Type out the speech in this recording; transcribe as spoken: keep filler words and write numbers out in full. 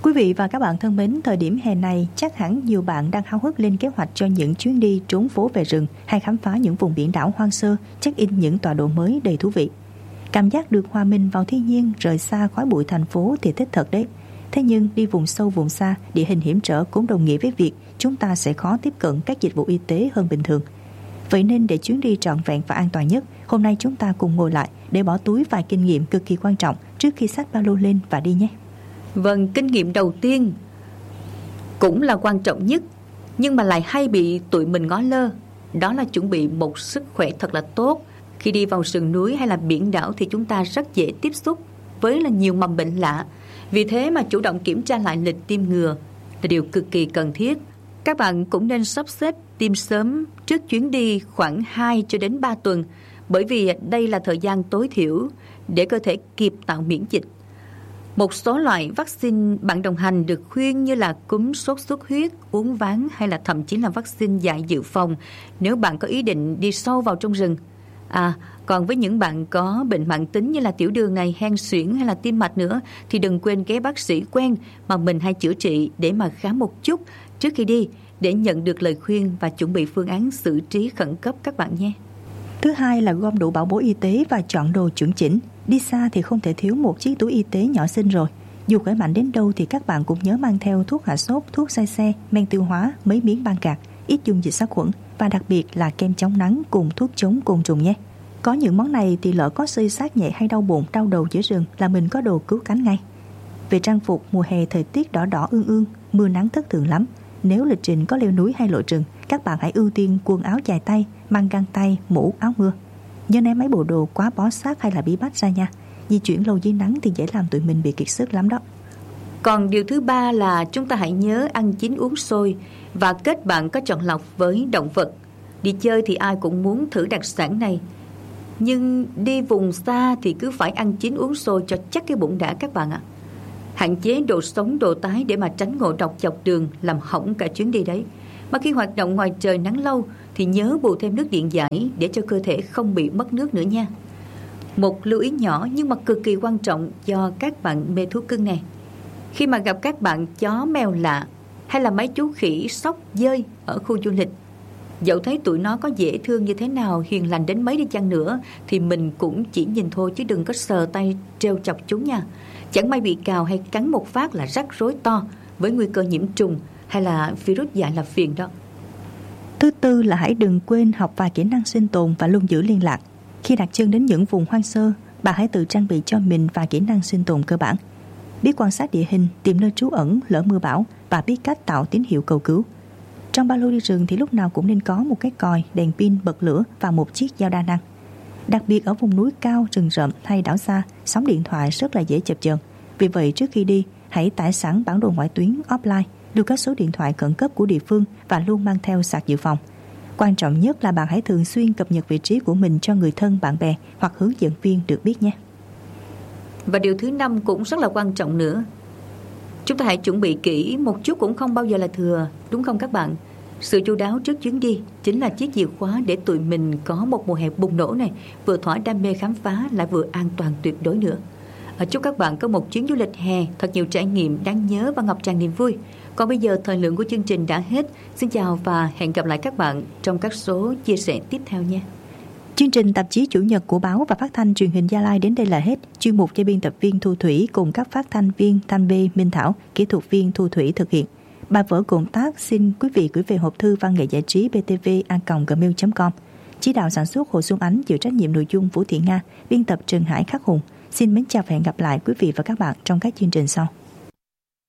Quý vị và các bạn thân mến, thời điểm hè này chắc hẳn nhiều bạn đang háo hức lên kế hoạch cho những chuyến đi trốn phố về rừng hay khám phá những vùng biển đảo hoang sơ, check-in những tọa độ mới đầy thú vị. Cảm giác được hòa mình vào thiên nhiên, rời xa khói bụi thành phố thì thích thật đấy. Thế nhưng đi vùng sâu vùng xa, địa hình hiểm trở cũng đồng nghĩa với việc chúng ta sẽ khó tiếp cận các dịch vụ y tế hơn bình thường. Vậy nên để chuyến đi trọn vẹn và an toàn nhất, hôm nay chúng ta cùng ngồi lại để bỏ túi vài kinh nghiệm cực kỳ quan trọng trước khi xách ba lô lên và đi nhé. Vâng, kinh nghiệm đầu tiên cũng là quan trọng nhất, nhưng mà lại hay bị tụi mình ngó lơ. Đó là chuẩn bị một sức khỏe thật là tốt. Khi đi vào rừng núi hay là biển đảo thì chúng ta rất dễ tiếp xúc với là nhiều mầm bệnh lạ. Vì thế mà chủ động kiểm tra lại lịch tiêm ngừa là điều cực kỳ cần thiết. Các bạn cũng nên sắp xếp tiêm sớm trước chuyến đi khoảng hai cho đến ba tuần, bởi vì đây là thời gian tối thiểu để cơ thể kịp tạo miễn dịch. Một số loại vaccine bạn đồng hành được khuyên như là cúm, sốt xuất huyết, uốn ván hay là thậm chí là vaccine dại dự phòng nếu bạn có ý định đi sâu vào trong rừng. À, còn với những bạn có bệnh mãn tính như là tiểu đường này, hen suyễn hay là tim mạch nữa thì đừng quên ghé bác sĩ quen mà mình hay chữa trị để mà khám một chút trước khi đi để nhận được lời khuyên và chuẩn bị phương án xử trí khẩn cấp các bạn nhé. Thứ hai là gom đủ bảo bối y tế và chọn đồ chuẩn chỉnh. Đi xa thì không thể thiếu một chiếc túi y tế nhỏ xinh rồi. Dù khỏe mạnh đến đâu thì các bạn cũng nhớ mang theo thuốc hạ sốt, thuốc xay xe, men tiêu hóa, mấy miếng băng gạc, ít dung dịch sát khuẩn và đặc biệt là kem chống nắng cùng thuốc chống côn trùng nhé. Có những món này thì lỡ có xơi xát nhẹ hay đau bụng, đau đầu giữa rừng là mình có đồ cứu cánh ngay. Về trang phục, mùa hè thời tiết đỏ đỏ ương ương, mưa nắng thất thường lắm. Nếu lịch trình có leo núi hay lội rừng, các bạn hãy ưu tiên quần áo dài tay, mang găng tay, mũ, áo mưa. Nhớ ném mấy bộ đồ quá bó sát hay là bí bách ra nha. Di chuyển lâu dưới nắng thì dễ làm tụi mình bị kiệt sức lắm đó. Còn điều thứ ba là chúng ta hãy nhớ ăn chín uống sôi và kết bạn có chọn lọc với động vật. Đi chơi thì ai cũng muốn thử đặc sản này, nhưng đi vùng xa thì cứ phải ăn chín uống sôi cho chắc cái bụng đã các bạn ạ. Hạn chế đồ sống đồ tái để mà tránh ngộ độc dọc đường làm hỏng cả chuyến đi đấy. Mà khi hoạt động ngoài trời nắng lâu thì nhớ bù thêm nước điện giải để cho cơ thể không bị mất nước nữa nha. Một lưu ý nhỏ nhưng mà cực kỳ quan trọng cho các bạn mê thú cưng này. Khi mà gặp các bạn chó mèo lạ hay là mấy chú khỉ sóc dơi ở khu du lịch, dẫu thấy tụi nó có dễ thương như thế nào, hiền lành đến mấy đi chăng nữa thì mình cũng chỉ nhìn thôi chứ đừng có sờ tay trêu chọc chúng nha. Chẳng may bị cào hay cắn một phát là rắc rối to với nguy cơ nhiễm trùng hay là virus dại là phiền đó. Thứ tư là hãy đừng quên học vài kỹ năng sinh tồn và luôn giữ liên lạc. Khi đặt chân đến những vùng hoang sơ, bạn hãy tự trang bị cho mình vài kỹ năng sinh tồn cơ bản. Biết quan sát địa hình, tìm nơi trú ẩn lỡ mưa bão và biết cách tạo tín hiệu cầu cứu. Trong ba lô đi rừng thì lúc nào cũng nên có một cái còi, đèn pin, bật lửa và một chiếc dao đa năng. Đặc biệt ở vùng núi cao, rừng rậm hay đảo xa, sóng điện thoại rất là dễ chập chờn. Vì vậy trước khi đi, hãy tải sẵn bản đồ ngoại tuyến offline, lưu các số điện thoại khẩn cấp của địa phương và luôn mang theo sạc dự phòng. Quan trọng nhất là bạn hãy thường xuyên cập nhật vị trí của mình cho người thân, bạn bè hoặc hướng dẫn viên được biết nhé. Và điều thứ năm cũng rất là quan trọng nữa. Chúng ta hãy chuẩn bị kỹ, một chút cũng không bao giờ là thừa, đúng không các bạn? Sự chu đáo trước chuyến đi chính là chiếc chìa khóa để tụi mình có một mùa hè bùng nổ này, vừa thỏa đam mê khám phá lại vừa an toàn tuyệt đối nữa. Chúc các bạn có một chuyến du lịch hè thật nhiều trải nghiệm đáng nhớ và ngập tràn niềm vui. Còn bây giờ thời lượng của chương trình đã hết. Xin chào và hẹn gặp lại các bạn trong các số chia sẻ tiếp theo nha. Chương trình tạp chí chủ nhật của báo và phát thanh truyền hình Gia Lai đến đây là hết. Chuyên mục do biên tập viên Thu Thủy cùng các phát thanh viên Thanh Bê, Minh Thảo, kỹ thuật viên Thu Thủy thực hiện. Bài vở cộng tác xin quý vị gửi về hộp thư văn nghệ giải trí b t v a còng gmail chấm com. Chỉ đạo sản xuất Hồ Xuân Ánh, chịu trách nhiệm nội dung Vũ Thị Nga, biên tập Trần Hải Khắc Hùng. Xin mến chào và hẹn gặp lại quý vị và các bạn trong các chương trình sau.